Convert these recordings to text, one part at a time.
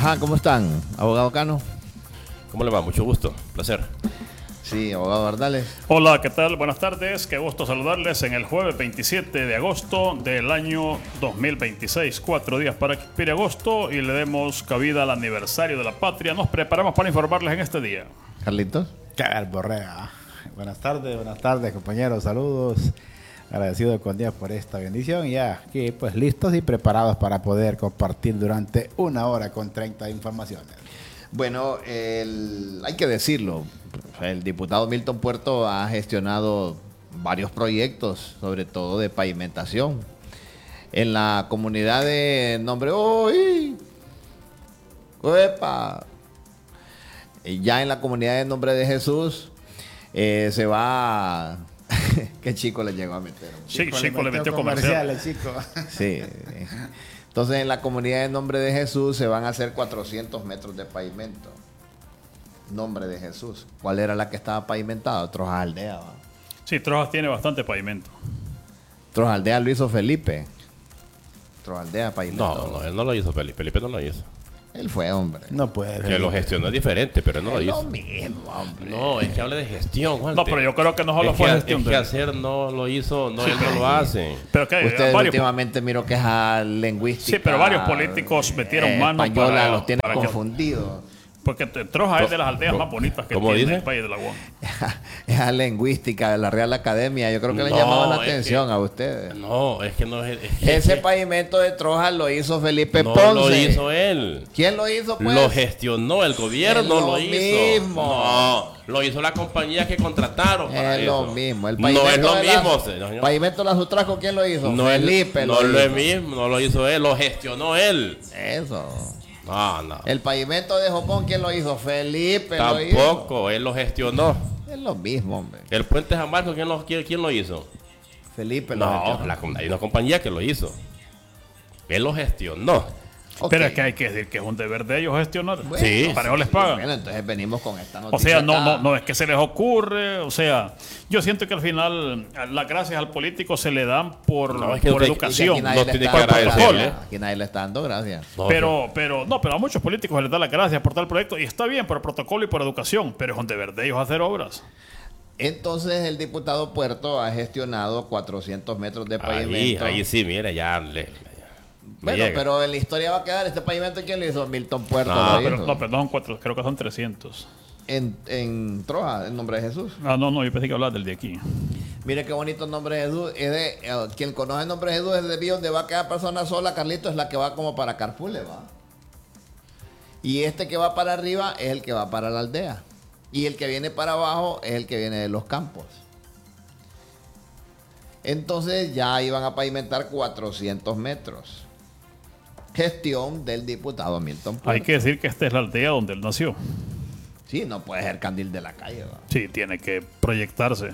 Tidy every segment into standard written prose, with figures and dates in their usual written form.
Ajá, ¿cómo están? Abogado Cano. ¿Cómo le va? Mucho gusto, placer. Sí, abogado Bardales. Hola, ¿qué tal? Buenas tardes, qué gusto saludarles en el jueves 27 de agosto del año 2026. 4 días para que expire agosto y le demos cabida al aniversario de la patria. Nos preparamos para informarles en este día. Carlitos. Cabal Borrea. Buenas tardes compañeros, saludos. Agradecido con Dios por esta bendición y ya aquí pues listos y preparados para poder compartir durante 1 hora con 30 informaciones. Bueno, hay que decirlo, el diputado Milton Puerto ha gestionado varios proyectos, sobre todo de pavimentación. En la comunidad de Nombre Hoy, ¡Uepa! Ya en la comunidad de Nombre de Jesús se va... Qué chico le llegó a meter. Sí, chico le metió comerciales, chico. Sí. Entonces en la comunidad de Nombre de Jesús se van a hacer 400 metros de pavimento. Nombre de Jesús. ¿Cuál era la que estaba pavimentada? Trojas Aldea. ¿Va? Sí, Trojas tiene bastante pavimento. Trojas Aldea lo hizo Felipe. Trojas Aldea pavimentó. No, él no lo hizo, Felipe no lo hizo. Él fue, hombre. No puede. Que lo gestionó es diferente, pero él no lo Es lo hizo. mismo, hombre. No, es que habla de gestión, Juan. No, pero yo creo que no solo fue gestión Es que hacer no lo hizo, no, él no lo hace. Pero que Ustedes varios, últimamente miro que es lingüística. sí, pero varios políticos metieron mano española, los tiene para que- confundidos. porque Trojas es de las aldeas más bonitas que ¿Cómo tiene dice? el Valle de Laguón. Esa lingüística de la Real Academia, yo creo que le No, llamaba la es atención que- a ustedes. No, es que no es. Es Ese que pavimento de Trojas lo hizo Felipe no Ponce. lo hizo él. ¿Quién lo hizo, pues? Lo gestionó el gobierno, Es lo lo hizo. mismo. No, lo hizo la compañía que contrataron para Es eso. lo mismo. El No es lo de mismo, las- señor. Pavimento de las Utrasco, ¿quién lo hizo? No Felipe no es hizo. lo mismo, no lo hizo él, lo gestionó él. Eso. No. El pavimento de Jopón, ¿quién lo hizo? Felipe lo hizo. Tampoco, él lo gestionó. Es lo mismo, hombre. El puente San Marcos, ¿quién lo hizo? Felipe lo No, gestionó. hay una compañía que lo hizo. Él lo gestionó. Ok. Pero es que hay que decir que es un deber de ellos gestionar. Bueno, Sí. Para eso les pagan. Bueno, entonces venimos con esta O noticia. sea, no es que se les ocurre, o sea, yo siento que al final las gracias al político se le dan por No, es que por usted- educación. Aquí nadie no le tiene está que dando agradecerle. gracias. Aquí nadie le está dando gracias. No, Pero a muchos políticos se les da las gracias por tal proyecto y está bien por protocolo y por educación, pero es un deber de ellos hacer obras. Entonces el diputado Puerto ha gestionado 400 metros de pavimento. ahí sí, mire, ya me Bueno, llega. pero en la historia va a quedar este pavimento. ¿Quién lo hizo? Milton Puerto No, lo hizo. Pero no son 4, creo que son 300. En Troja, en Nombre de Jesús. No, yo pensé que hablaba del de aquí. Mire qué bonito el Nombre de Jesús. Es de, quien conoce el Nombre de Jesús es de vía donde va a quedar persona sola. Carlito es la que va como para Carpule, va. Y este que va para arriba es el que va para la aldea. Y el que viene para abajo es el que viene de los campos. Entonces ya iban a pavimentar 400 metros. Gestión del diputado Milton Puerto. Hay que decir que esta es la aldea donde él nació. Sí, no puede ser candil de la calle, va. Sí, tiene que proyectarse.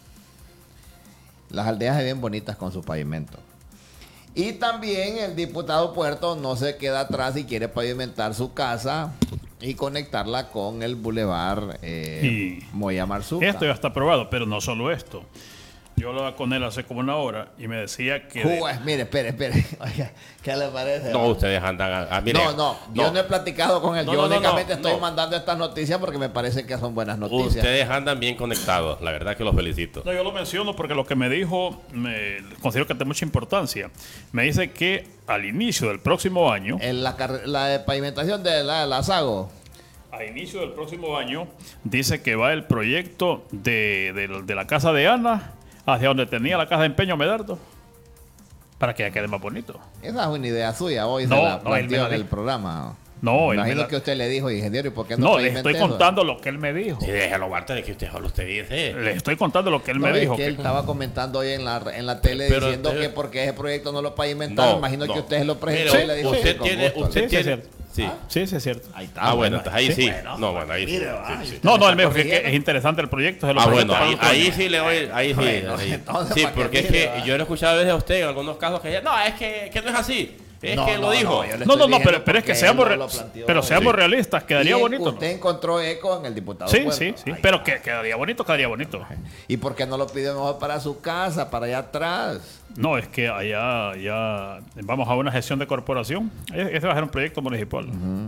Las aldeas se ven bonitas con su pavimento. Y también el diputado Puerto no se queda atrás y quiere pavimentar su casa y conectarla con el bulevar Y Moya Marzuca. Esto ya está aprobado, pero no solo esto. Yo hablaba con él hace como 1 hora y me decía que... Mire, espere. Oiga, ¿qué le parece? No, ustedes andan mire, yo no he platicado con él. No, yo no, únicamente no, estoy no. mandando estas noticias porque me parece que son buenas noticias. Ustedes andan bien conectados, la verdad que los felicito. No, yo lo menciono porque lo que me dijo considero que es de mucha importancia. Me dice que al inicio del próximo año, En la de pavimentación de la Sago. a inicio del próximo año, dice que va el proyecto de la casa de Ana hacia donde tenía la casa de empeño Medardo, para que ya quede más bonito. Esa es una idea suya. Hoy No, se la no, él planteó me en la el dijo. programa. No, él Imagino me la- que usted le dijo, ingeniero, ¿y por qué No, le pavimenta estoy eso? contando lo que él me dijo. Sí, déjalo, Walter, que usted dice. Le estoy contando lo que él No, me es dijo. que él estaba comentando hoy en la tele Pero diciendo usted- que porque ese proyecto no lo pavimentaron. Imagino que usted lo presentó Mire, y le dijo usted que con tiene, gusto. usted Sí, sí, tiene, es cierto. sí. Sí, sí, es cierto. Ahí está. Bueno, entonces ahí sí. Bueno, No, bueno, ahí sí. mire, Sí. No, él me dijo que corrigiendo. es interesante el proyecto. Se lo Ah, presento bueno, para ahí otro año. sí le doy, ahí sí. Bueno, ahí. entonces, Sí, ¿para qué porque es mire, que va? yo lo he escuchado a veces a usted en algunos casos que no, es que no es así. Es que lo dijo. yo le No, estoy no, diciendo pero es que porque seamos, él no lo planteó. pero seamos realistas, quedaría Y bonito. ¿no? Usted encontró eco en el diputado Sí, Puerto. sí, sí. Ahí Pero está. que quedaría bonito, quedaría bonito. ¿Y por qué no lo pidió mejor para su casa, para allá atrás? No, es que allá ya vamos a una gestión de corporación. Este va a ser un proyecto municipal.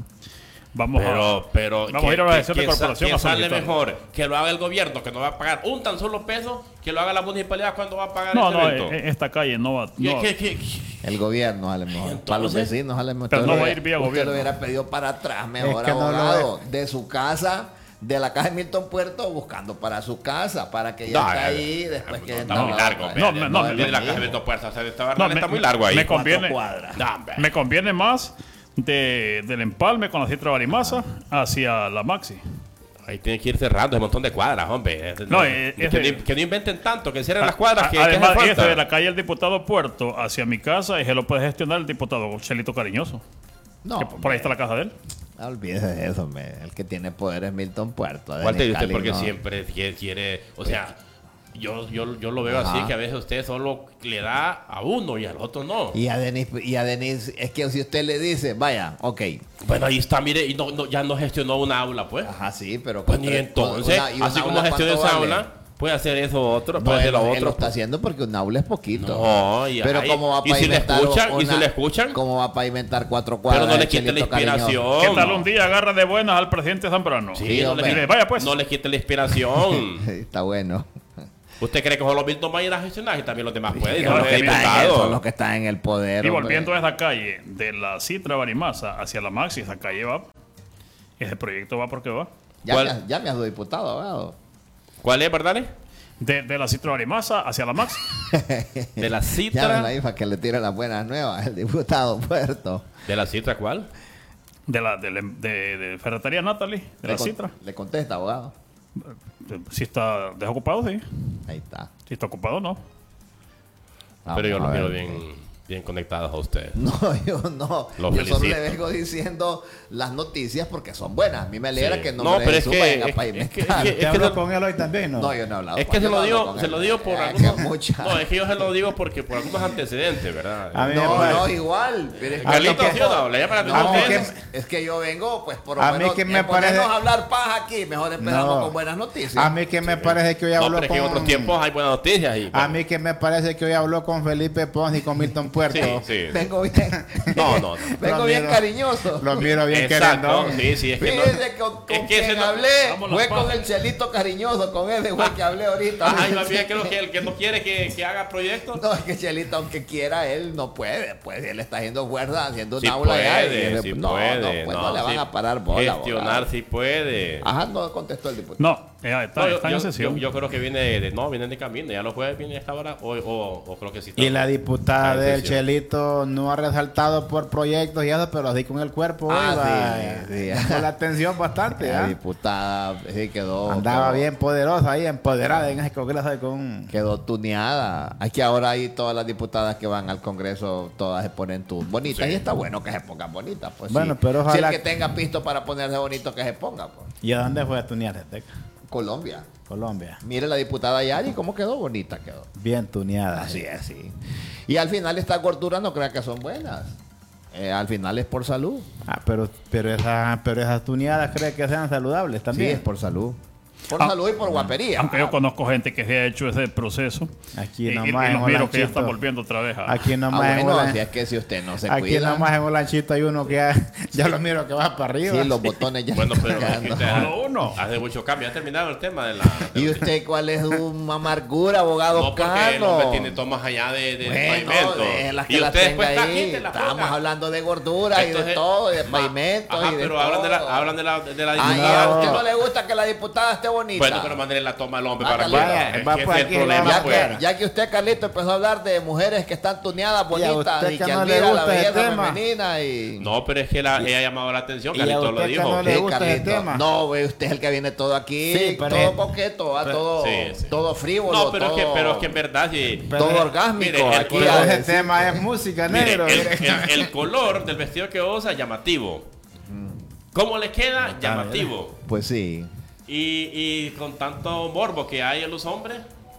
Vamos Pero vamos a ir a la gestión de corporación que a sale solicitar. mejor que lo haga el gobierno, que no va a pagar un tan solo peso, que lo haga la municipalidad cuando va a pagar No, este no, evento. esta calle no va. No. El gobierno sale mejor. Para los entonces? vecinos sale mejor. Pero Usted no lo va a hubiera- ir vía usted gobierno. lo hubiera pedido para atrás, mejor Es que no lo abogado. De su casa, de la casa de Milton Puerto, buscando para su casa, para que ya No, está ahí, después que Está muy largo. No, vea, no, desde la no, caja no. de Milton Puerto, o sea, esta barra No, está muy largo ahí. me conviene, cuadras. No, hombre. me conviene más del empalme con la Citra Barimasa hacia la Maxi. Ahí tiene que ir cerrando un montón de cuadras, hombre. No, Que no inventen tanto, que cierren las cuadras. Que Además, hace falta. este de la calle del diputado Puerto hacia mi casa, y se lo puede gestionar el diputado Chelito Cariñoso. No, Que por ahí está la casa de él. no olvides de eso, hombre. El que tiene poder es Milton Puerto. Walter, Denis ¿y usted Cali, porque no. siempre quiere, o sea, yo lo veo Ajá. así, que a veces usted solo le da a uno y al otro no. Y a Denis, es que si usted le dice, vaya, ok, Bueno, ahí está, mire, y ya no gestionó una aula, pues. ajá, sí, pero... Pues con ni tres- entonces, una- y una así como aula, gestionó ¿cuánto esa vale? aula, puede hacer eso otro, No, puede hacer él, lo él lo otro. está haciendo porque un aula es poquito. No, y pero ahí- cómo va a y si le pavimentar escuchan, y si le escuchan, cómo va a pavimentar 4 cuadras. pero no le de quite la Chelito Cariñoso? inspiración. ¿Qué tal un día agarra de buenas al presidente Zambrano? Sí, Sí, no, hombre. le, Dile, vaya pues. no le quite la inspiración. Está bueno. ¿Usted cree que solo Milton va a ir a gestionar y también los demás pueden? Y Son los los que están en- diputados. son los que están en el poder. Y hombre. volviendo a esa calle, de la Citra Barimasa hacia la Maxi, esa calle va. Ese proyecto va porque va. ¿Cuál? Ya me has dado diputado, abogado. ¿Cuál es, verdad? De la Citra Barimasa hacia la Maxi. De la Ya me Citra. la para que le tire las buenas nuevas, el diputado Puerto. ¿De la Citra cuál? De Ferretería Natalie, de la Citra. Le contesta, abogado. Si está desocupado, sí. Ahí está. Si está ocupado, no. Pero yo Vamos los a miro ver. bien conectados a ustedes. No, yo no. Los Yo solo felicito. le vengo diciendo las noticias porque son buenas. A mí me alegra Sí. que no, No, me pero es que- vayan a es- pavimentar. es ¿Te habló con él hoy también, no? No, yo no he hablado. Es con que él, se yo lo no digo, hablo con se él. lo digo por Es que algunos. mucha- No, es que yo se lo digo porque por algunos antecedentes, ¿verdad? A mí me No, parece- no, igual. Pero es que- Carlitos, ¿sí o no? Le llaman la A mí atención. Es que yo vengo, pues por lo A mí menos, que me en ponernos parece- a hablar paja aquí, mejor empezamos No. con buenas noticias. A mí que me parece que hoy No, habló pero es que en otros tiempos hay buenas noticias. Y, A mí que me parece que hoy habló con Felipe Pons y con Milton Puerto. Sí, sí. Vengo bien. No. Vengo Lo bien miro- cariñoso. Lo miro bien Exacto. queriendo. Sí, es que no. Fíjese con es que quien ese no- hablé Vamos fue las con pajas. el Chelito Cariñoso, con ese güey que hablé ahorita. Ajá, y más bien creo que el que no quiere que haga proyectos. No, es que Chelito, aunque quiera, él no puede. Pues él está haciendo fuerza, haciendo Sí una aula allá, y puede, él- sí no, puede. no, pues no le van sí. a parar bola. Gestionar abogado. sí puede. Ajá, no contestó el diputado. No, está No, en sesión. yo creo que vienen de camino. Ya los jueves viene a esta hora o creo que sí. Y la diputada Ah, del sesión. Chelito no ha resaltado por proyectos y eso, pero así con el cuerpo hoy Ah, va, sí. llamó la atención bastante. La ¿ah? diputada sí quedó. Andaba quedó- bien poderosa ahí, empoderada en ese congreso con... Quedó tuneada. Aquí ahora hay todas las diputadas que van al Congreso, todas se ponen bonitas. Sí. Y está bueno que se pongan bonitas. Pues, Bueno, sí. pero Si ojalá- el que tenga pisto para ponerse bonito, que se ponga. Pues. ¿Y a dónde fue a tunear, Teca? Colombia. Colombia. Mire la diputada Yari, cómo quedó bonita quedó. Bien tuneada. Así es, sí. Y al final estas gorduras no crean que son buenas. Al final es por salud. Ah, pero esas tuneadas cree que sean saludables Sí, también. es por salud. Por salud y por guapería. Aunque yo conozco gente que se ha hecho ese proceso. Aquí y nomás en los miro que ya Olanchito. están volviendo otra vez a... Aquí Ah, nomás en bueno, Olan- si es que si usted no se aquí cuida. nomás en Olanchito hay uno que ya lo miro que va para arriba. Sí, los botones ya Bueno, pero están quedando. Solo uno. hace mucho cambio. Ya terminado el tema de la. ¿Y usted cuál es su amargura, abogado No, porque el Cano? hombre tiene tomas allá de Bueno, pavimento. de las que Y la usted tenga después está ahí. aquí, te la Estamos ponga. hablando de gordura y de Entonces, todo, y de ma- pavimentos ajá, y de pero todo. hablan de la Ay, diputada. a usted no le gusta que la diputada esté bonita. Bueno, pero mándele la toma al hombre para Ándale, que vaya, es va que por ese es aquí, el problema, va ya, pues. que, ya que usted, Carlito, empezó a hablar de mujeres que están tuneadas, Y a bonitas, usted y que que no le admira la gusta ese belleza tema. femenina y... No, pero es que ella ha llamado la atención, Y a Carlito lo usted que dijo. no le Sí, gusta ese Carlito. tema. No, ve, usted es el que viene todo aquí, Sí, pero todo es- coqueto, pero- todo, sí. todo frívolo, No, pero, todo, es que en verdad sí. Pero- todo orgásmico. Mire, el aquí Pero a ese decir- tema es música, Mire, negro. el color del vestido que usa, llamativo. ¿Cómo le queda? Llamativo. Pues sí. Y con tanto morbo que hay en los hombres,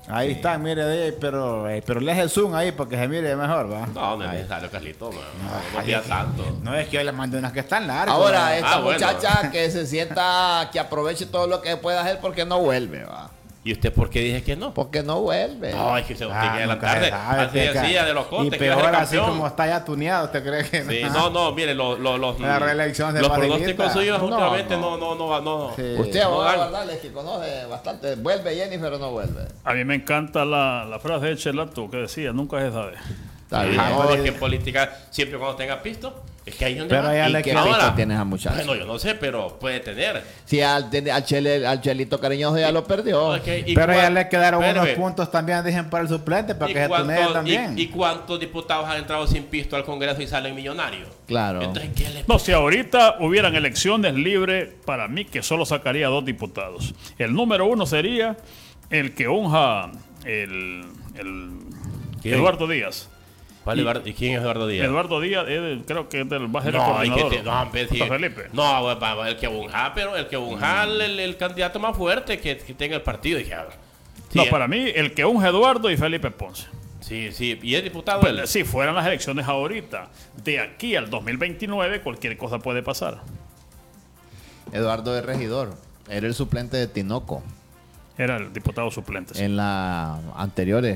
Ahí está, mire, pero le hace zoom ahí para que se mire mejor, ¿va? No, no es necesario, Carlito. No pida tanto. No, es que yo le mandé unas que están largas. Ahora, esta bueno. muchacha que se sienta, que aproveche todo lo que pueda hacer porque no vuelve, va. ¿Y usted por qué dije que no? Porque no vuelve. No, es que se tiene que nunca adelantarle. se sabe, Antes decía de los y contes que iba a peor ser así campeón. como está ya tuneado, ¿usted cree que Sí, no, mire, los La reelección se los facilita. pronósticos suyos No, últimamente no. no. Sí. Usted, abogado dan. Bardales, que conoce bastante, vuelve Jennifer o no vuelve. A mí me encanta la frase de Chelato que decía, nunca se sabe. Está bien. No, es que en política, siempre cuando tenga pisto, es que ahí es donde Pero va. ya ¿Y le qué queda- pisto tiene esa muchacha? Bueno, yo no sé, pero puede tener. Si al Chelito cariñoso ya lo perdió. No, es que- y Pero ya cuan- le quedaron unos espérame, puntos también, dicen, para el suplente, para que se tunee también. ¿Y cuántos diputados han entrado sin pisto al Congreso y salen millonarios? Claro. Entonces, ¿qué le No, si ahorita hubieran elecciones libres, para mí que solo sacaría 2 diputados. El número 1 sería el que unja el ¿Quién? Eduardo Díaz. ¿Cuál Eduardo? ¿Y quién es Eduardo Díaz? Eduardo Díaz creo que es del va a ser el No, hay que coordinador. no, hombre, sí. José Felipe. No, el que unja, pero el que unja el candidato más fuerte que tenga el partido. Dije, sí, No, para mí el que unja Eduardo y Felipe Ponce. Sí, y es diputado Pues, él. si fueran las elecciones ahorita, de aquí al 2029, cualquier cosa puede pasar. Eduardo de Regidor. Era el suplente de Tinoco. Era el diputado suplente. sí. En las anteriores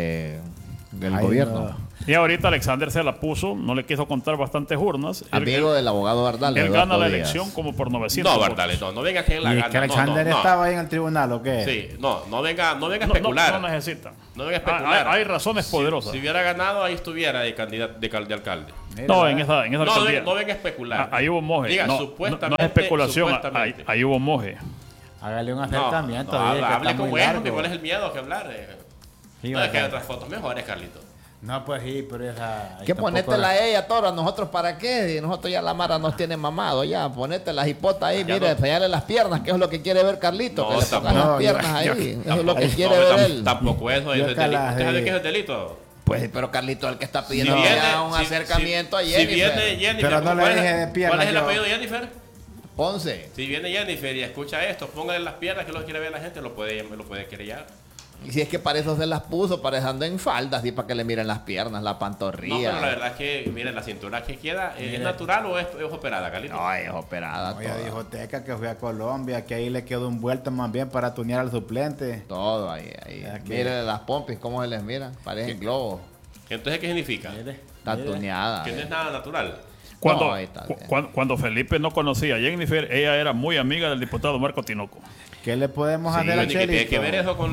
del Ay, gobierno. no. Y ahorita Alexander se la puso, no le quiso contar bastantes urnas. Amigo del abogado Bardales. Él Eduardo gana la Díaz. elección como por 900 No, votos. Bardales, no venga que él la ¿Y es gana. que Alexander no. estaba ahí en el tribunal o qué? Sí, no venga a No, especular. no necesitan. No venga a Ah, especular. hay razones poderosas. Si hubiera ganado, ahí estuviera de candidato de alcalde. Mira, No, en esa No, alcaldía. no venga a especular. Ahí hubo moje. Diga, no, supuestamente. no es especulación, supuestamente. ahí hubo moje. Hágale un No, acercamiento. no, dile que hable está muy como es, largo. ¿cuál es el miedo que hablar? Sí, No, es que hay ¿verdad? otras fotos mejores, Carlito. No, pues sí, pero esa... Que ponétela a ella, Toro. ¿Nosotros para qué? Y nosotros ya la Mara nos tiene mamado. Ya, ponete las hipotas ahí. Ya Mire, no. enseñale las piernas, que es lo que quiere ver Carlito. No, que le tampoco. pongan las No, piernas yo- ahí. Eso es lo que quiere No, ver él. Tampoco eso es Yo delito. calas ¿Usted sabe de- qué es el delito? Pues, pero Carlito es el que está pidiendo Si que viene- haga un si- acercamiento si- a Jennifer. Si viene Jennifer, Pero no le ¿cuál es- dije de piernas, ¿cuál es el yo. apellido de Jennifer? Ponce. Si viene Jennifer y escucha esto, póngale las piernas que lo quiere ver la gente, lo puede querellar. Y si es que para eso se las puso, para eso anda en faldas y para que le miren las piernas, la No, pantorrilla. pero la verdad es que, miren, la cintura que queda, ¿es natural o es operada, Carlito? No, es operada Oye, toda. dijo Teca que fue a Colombia, que ahí le quedó un vuelto más bien para tunear al suplente. Todo ahí. Ya que- Mire las pompis, cómo se les mira. Parecen globos. Entonces, ¿qué significa? Está tuneada. Que no es nada natural. Cuando, No, ahí está bien. cuando Felipe no conocía a Jennifer, ella era muy amiga del diputado Marco Tinoco. ¿Qué le podemos Sí, hacer a ni que tiene Chelito? que ver eso con